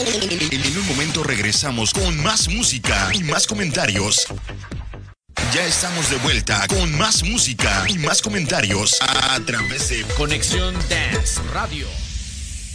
En un momento regresamos con más música y más comentarios. Ya estamos de vuelta con más música y más comentarios a través de Conexión Dance Radio.